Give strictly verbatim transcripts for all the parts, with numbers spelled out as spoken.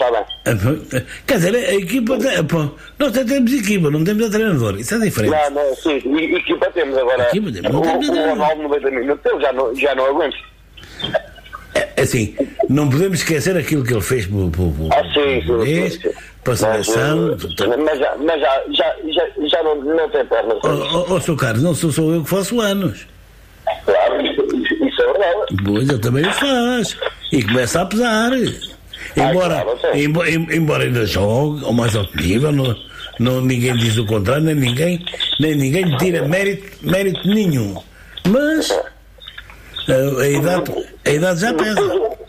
está bem. Quer dizer, a equipa, pô, nós até temos equipa, não temos a treinador, isso é diferente. Não, não, sim, e, equipa temos agora. Equipa temos, não o, temos o Ronaldo noventa minutos, eu já não, já não aguento. É, assim, não podemos esquecer aquilo que ele fez para o ah, sim, sim, sim, sim. para a seleção. Mas, mas, já, mas já, já, já, já não, não tem pernas. Ó, oh, oh, seu Carlos, não sou só eu que faço anos. Claro, isso, isso é verdade. Pois, ele também o faz. E começa a pesar. Embora, ah, claro, embora, embora ainda jogue ao mais alto nível, não, não, ninguém diz o contrário, nem ninguém, nem ninguém lhe tira mérito, mérito nenhum. Mas a, a, idade, a idade já pesa.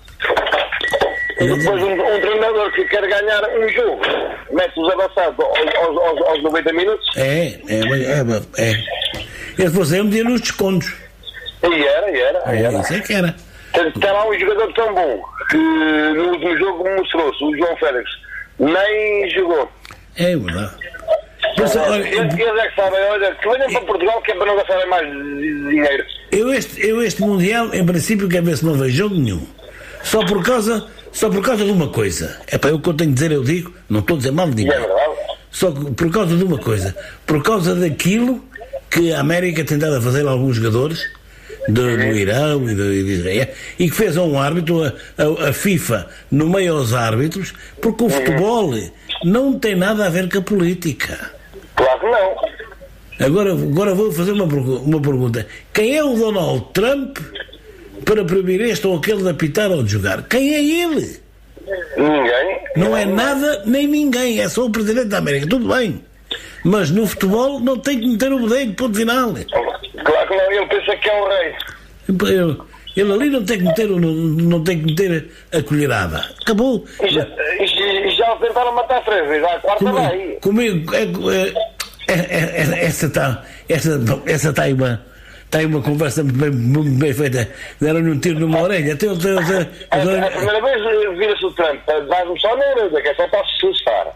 E depois um, um treinador que quer ganhar um jogo, mete-os avançados aos, aos, aos noventa minutos. É, é, é. é. Esse você metia nos descontos. E era, e era. É, era. Isso é que era. Tem, tem lá um jogador tão bom que no último jogo mostrou-se, o João Félix, nem jogou. É verdade. Mas, olha, eles, eles é que sabem, olha, que venham para Portugal que é para não gastarem mais dinheiro. Eu este, eu este Mundial, em princípio, quero ver se não vejo jogo nenhum. Só por causa, só por causa de uma coisa. É para o que eu tenho de dizer, eu digo, não estou a dizer mal de ninguém. É verdade. Só por causa de uma coisa. Por causa daquilo que a América tem tentado a fazer a alguns jogadores do, do Irão e, do, e de Israel, e que fez a um árbitro, a, a, a FIFA, no meio aos árbitros, porque o futebol não tem nada a ver com a política. Claro que não. Agora, agora vou fazer uma, uma pergunta. Quem é o Donald Trump para proibir este ou aquele de apitar ou de jogar? Quem é ele? Ninguém. Não é nada nem ninguém, é só o Presidente da América, tudo bem. Mas no futebol não tem que meter o bedelho, ponto final. Claro que não, ele pensa que é o rei. Ele, ele ali não tem que meter, não, não tem que meter a colherada. Acabou. E já, e já tentaram matar três vezes, a quarta vai. Comigo, é, é, é, é, essa está essa, essa tá aí uma, tá aí uma conversa muito bem, muito bem feita. Deram-lhe um tiro numa orelha. Até, até, até, a, a primeira vez vira-se o Trump, dá-me só na orelha, que é só para se assustar.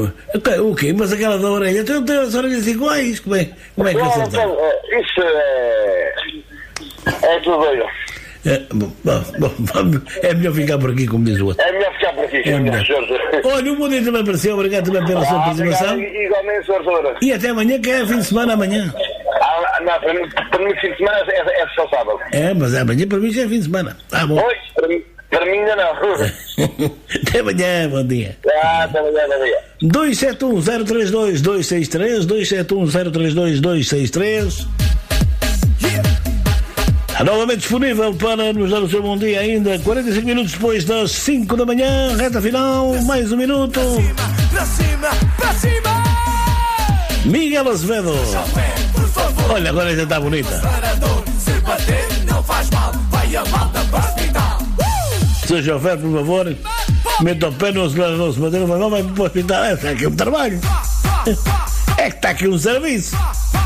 O quê? Mas aquela da orelha, tem, tem as orelhas iguais. Como é, como é que não, acertaram? Então, isso é. É tudo doido. É, bom, bom, bom, é melhor ficar por aqui, como diz o outro. É melhor ficar por aqui, é melhor. Olha, o Mundo também apareceu, obrigado também pela ah, sua participação. Igualmente, senhor. E até amanhã, que é fim de semana amanhã. Ah, não, para mim, para mim fim de semana é, é só sábado. É, mas amanhã para mim já é fim de semana. Ah, bom. Pois, para mim, para mim ainda não. Até amanhã, bom dia. Ah, até amanhã, bom dia. dois sete um zero três dois dois seis três, dois sete um zero três dois dois seis três. Está novamente disponível para nos dar o seu bom dia ainda, quarenta e cinco minutos depois das cinco da manhã, reta final, mais um minuto. Para cima, para cima! Miguel Azevedo. Olha, agora já está bonita. Se bater, não faz mal, vai a malta para o hospital. Seu chofer, por favor, meta o pé no acelerador, se bater, não vai para o hospital. É que é um trabalho. É que está aqui um serviço.